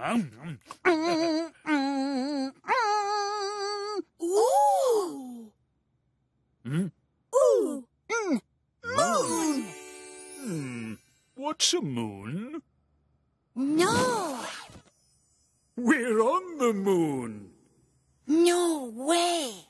Ooh. Hmm? Ooh. Moon. What's a moon? No. We're on the moon. No way.